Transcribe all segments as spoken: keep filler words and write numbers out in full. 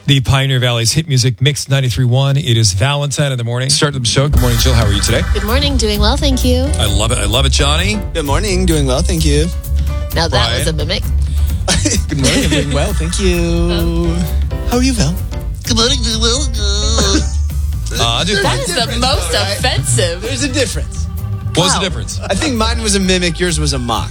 The Pioneer Valley's hit music mix ninety-three point one. It is Valentine in the morning. Start the show. Good morning, Jill. How are you today? Good morning. Doing well, thank you. I love it. I love it, Johnny. Good morning. Doing well, thank you. Now that Brian. was a mimic. Good morning. I'm doing well, thank you. How are you, Val? Good morning, doing well. Uh, dude, That is the most though, right? offensive. There's a difference. what was the Wow. difference? I think mine was a mimic, yours was a mock.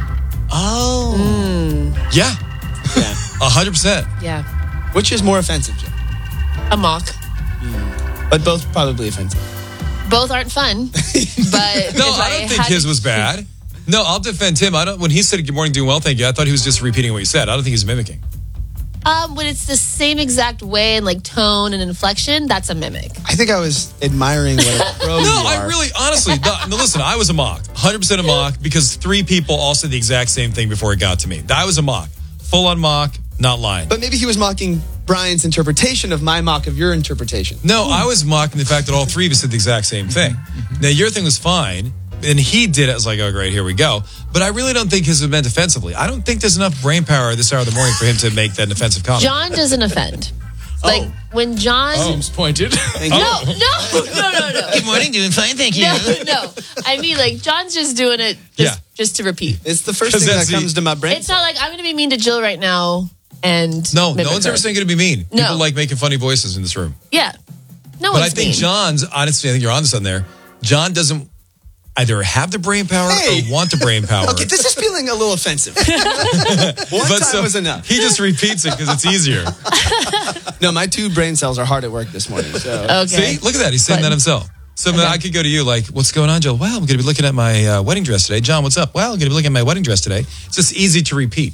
Oh. Yeah. Yeah. one hundred percent. Yeah. Which is more offensive, Joe? A mock. But both probably offensive. Both aren't fun. But No, if I don't think had his to was bad. No, I'll defend him. I don't. When he said good morning, doing well, thank you, I thought he was just repeating what he said. I don't think he's mimicking. Um, when it's the same exact way and like tone and inflection, that's a mimic. I think I was admiring what a pro No, you I are. really, honestly, no, no, listen, I was a mock. one hundred percent a mock because three people all said the exact same thing before it got to me. I was a mock. Full on mock, not lying. But maybe he was mocking Brian's interpretation of my mock of your interpretation. No, I was mocking the fact that all three of us said the exact same thing. Now, your thing was fine, and he did it. I was like, oh, great, here we go. But I really don't think his was meant offensively. I don't think there's enough brain power this hour of the morning for him to make that an offensive comment. John doesn't offend. Like Oh. when John. Seems pointed. Thank No, you. no, no, no, no. Good morning, doing fine, thank you. No, no. I mean, like John's just doing it just, Yeah. just to repeat. It's the first 'Cause thing that that's the- comes to my brain. It's not like I'm going to be mean to Jill right now and No, no mimic one's her. ever saying going to be mean. No. People like making funny voices in this room. Yeah, no But one's I think mean. John's, honestly, I think you're on to something there. John doesn't either have the brain power Hey. or want the brain power. Okay, this is feeling a little offensive. One But time so was enough. he just repeats it because it's easier. No, my two brain cells are hard at work this morning. So Okay. See, look at that. He's saying But- that himself. So Okay. I could go to you like, what's going on, Jill? Well, I'm going to be looking at my uh, wedding dress today. John, what's up? Well, I'm going to be looking at my wedding dress today. It's just easy to repeat.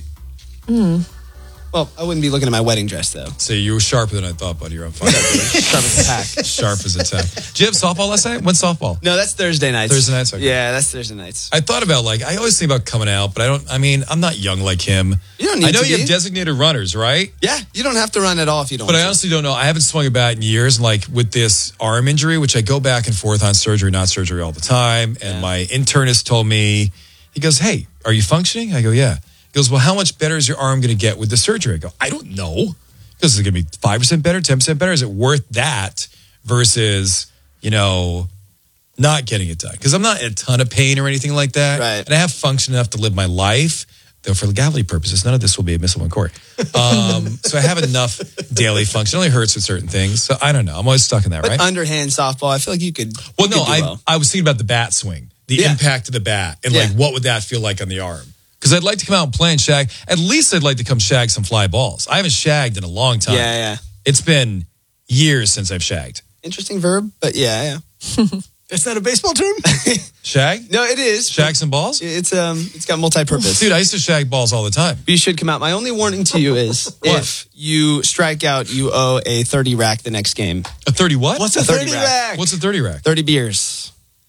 well, I wouldn't be looking at my wedding dress though. So you were sharper than I thought, buddy. You're on fire. Sharp as a tack. Sharp as a tack. Did you have softball last night? When's softball? No, that's Thursday nights. Thursday nights, okay. Yeah, that's Thursday nights. I thought about like, I always think about coming out, but I don't, I mean, I'm not young like him. You don't need I know to you be. have designated runners, right? Yeah, you don't have to run at all if you don't But want I to. honestly don't know. I haven't swung a bat in years. And like with this arm injury, which I go back and forth on surgery, not surgery all the time. And Yeah. my internist told me, he goes, hey, are you functioning? I go, yeah. He goes, well, how much better is your arm going to get with the surgery? I go, I don't know. He goes, is it going to be five percent better, ten percent better? Is it worth that versus, you know, not getting it done? Because I'm not in a ton of pain or anything like that. Right. And I have function enough to live my life. Though for legality purposes, none of this will be admissible in court. Um, so I have enough daily function. It only hurts with certain things. So I don't know. I'm always stuck in that, But right? underhand softball, I feel like you could. well, you no, could do I well. I was thinking about the bat swing, the Yeah. impact of the bat, and Yeah. like what would that feel like on the arm? Because I'd like to come out and play and shag. At least I'd like to come shag some fly balls. I haven't shagged in a long time. Yeah, yeah. It's been years since I've shagged. Interesting verb, but yeah, yeah. That's not a baseball term. Shag? No, it is. Shag some balls? It's um, it's got multi-purpose. Dude, I used to shag balls all the time. You should come out. My only warning to you is if you strike out, you owe a thirty rack the next game. A thirty what? What's a thirty rack? What's a thirty rack? thirty beers.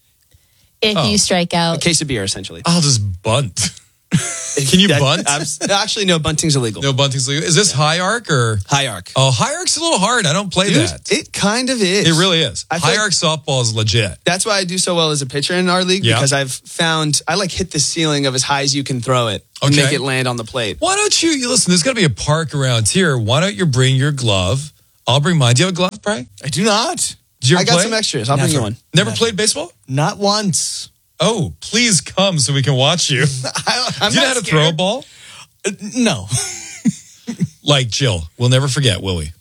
if Oh. you strike A out, case of beer, essentially. I'll just bunt. Can you That- bunt? abs- Actually, no, bunting's illegal. No bunting's legal. Is this high arc or? High arc. Oh, high arc's a little hard. I don't play Dude, that. it kind of is. It really is. I feel High like- arc softball is legit. That's why I do so well as a pitcher in our league, Yeah. because I've found I like hit the ceiling of as high as you can throw it and Okay. make it land on the plate. Why don't you, you listen, there's got to be a park around here. Why don't you bring your glove? I'll bring mine. Do you have a glove, Brian? I do not. Did you ever I got play? some extras. I'll bring you Never. one. Never Never. played baseball? Not once. Oh, please come so we can watch you. I, I'm Do you know not how to throw a scared. ball? Uh, no. Like Jill. We'll never forget, will we?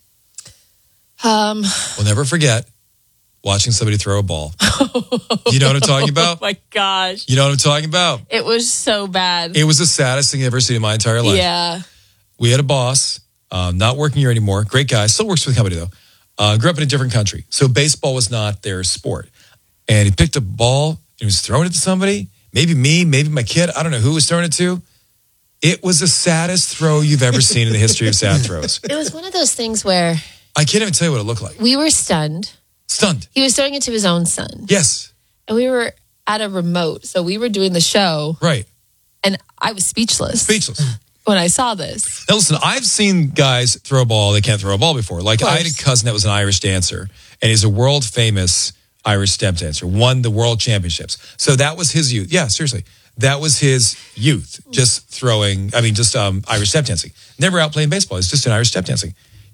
um, We'll never forget watching somebody throw a ball. You know what I'm talking oh about? my gosh, You know what I'm talking about? it was so bad. It was the saddest thing I've ever seen in my entire life. Yeah, We had a boss, um, not working here anymore. Great guy, still works for the company though. Uh, grew up in a different country, so baseball was not their sport. And he picked a ball and he was throwing it to somebody. Maybe me, maybe my kid. I don't know who he was throwing it to. It was the saddest throw you've ever seen in the history of sad throws. it was one of those things where I can't even tell you what it looked like. we were stunned. Stunned. He was throwing it to his own son, Yes. and we were at a remote, so we were doing the show, Right. and I was speechless. Speechless. when I saw this. Now, listen, I've seen guys throw a ball. They can't throw a ball before. Like, I had a cousin that was an Irish dancer, and he's a world famous Irish step dancer, won the world championships. So that was his youth. Yeah, seriously. That was his youth, just throwing, I mean, just um, Irish step dancing. Never out playing baseball. He's just in Irish step dancing.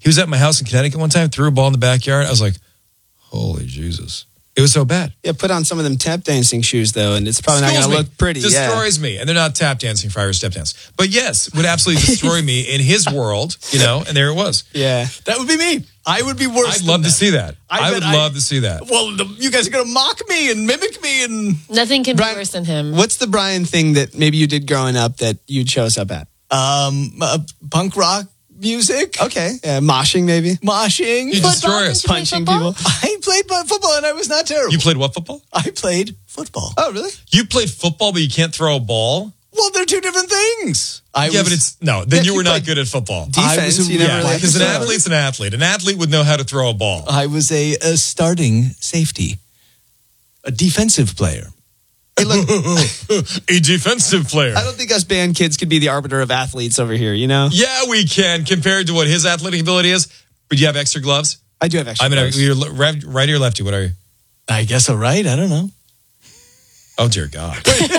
He was at my house in Connecticut one time, threw a ball in the backyard. I was like, holy Jesus. It was so bad. Yeah, put on some of them tap dancing shoes, though, and it's probably not Schools going to me. look pretty. Yeah. Destroys me. And they're not tap dancing for Irish step dance. But yes, would absolutely destroy me in his world, you know, and there it was. Yeah. That would be me. I would be worse. I'd than love that. to see that. I I, would bet I- love to see that. Well, the, you guys are going to mock me and mimic me and Nothing can Brian, be worse than him. What's the Brian thing that maybe you did growing up that you'd show us up at? um, uh, punk rock music. Okay. Yeah, moshing, maybe? Moshing. You destroy us. Did you play Punching football? people. I played football and I was not terrible. You played what football? I played football. Oh, really? You played football, but you can't throw a ball? Well, they're two different things. I yeah, was, but it's, no, then Yeah, you you were not played good at football. I Defense, was a- you never Yeah, liked because an it. athlete's an athlete. An athlete would know how to throw a ball. I was a, a starting safety, a defensive player. Hey, look, A defensive player. I don't think us band kids could be the arbiter of athletes over here, you know? Yeah, we can, compared to what his athletic ability is. But you have extra gloves? I do have extra. I mean, gloves. you're le- righty or lefty? What are you? I guess all right. I don't know. Oh, dear God.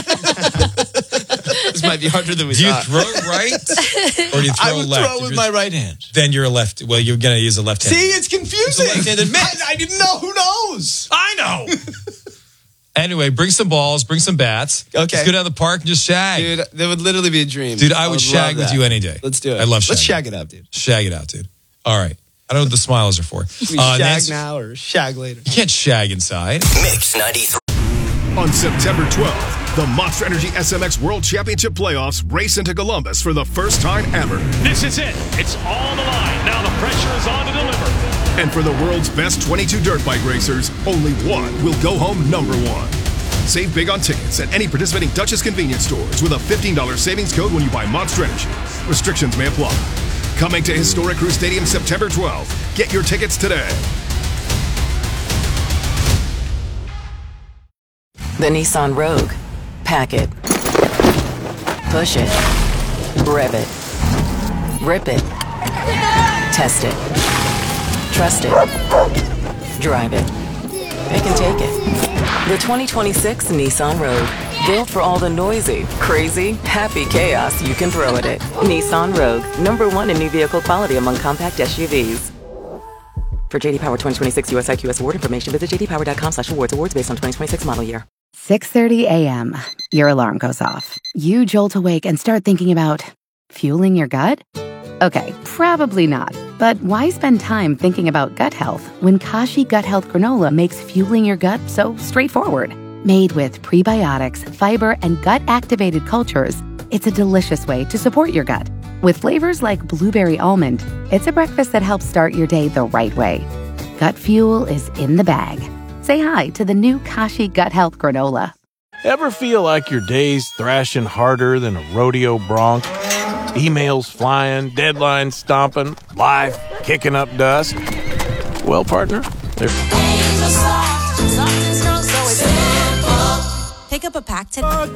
This might be harder than we Do you thought. throw it right or do you throw I would left? throw If with you're- my right hand. Then you're a left. Well, you're going to use a left hand. See, it's confusing. It's a left-handed miss. I, I didn't know. Who knows? I know. Anyway, bring some balls, bring some bats. Okay. Let's go down to the park and just shag. Dude, that would literally be a dream. Dude, I would shag love with that. you any day. Let's do it. I love Let's shagging. shag it up, dude. Shag it out, dude. All right. I don't know what the smiles are for. We Uh, shag Nancy- now or shag later. You can't shag inside. Mix ninety-three. On September twelfth, the Monster Energy S M X World Championship Playoffs race into Columbus for the first time ever. This is it. It's all on the line. Now the pressure is on to deliver. And for the world's best twenty-two dirt bike racers, only one will go home number one. Save big on tickets at any participating Duchess convenience stores with a fifteen dollars savings code when you buy Monster Energy. Restrictions may apply. Coming to Historic Crew Stadium September twelfth. Get your tickets today. The Nissan Rogue. Pack it. Push it. Rev it. Rip it. Test it. Trust it. Drive it. Pick and take it. The twenty twenty-six Nissan Rogue. Built for all the noisy, crazy, happy chaos you can throw at it. Nissan Rogue. Number one in new vehicle quality among compact S U Vs. For J D Power twenty twenty-six U S I Q S award information, visit j d power dot com slash awards. Awards based on twenty twenty-six model year. six thirty a.m. Your alarm goes off. You jolt awake and start thinking about fueling your gut? Okay, probably not. But why spend time thinking about gut health when Kashi Gut Health Granola makes fueling your gut so straightforward? Made with prebiotics, fiber, and gut-activated cultures, it's a delicious way to support your gut. With flavors like blueberry almond, it's a breakfast that helps start your day the right way. Gut fuel is in the bag. Say hi to the new Kashi Gut Health Granola. Ever feel like your day's thrashing harder than a rodeo bronc? Emails flying, deadlines stomping, life kicking up dust? Well, partner, there's... Pick up a pack today.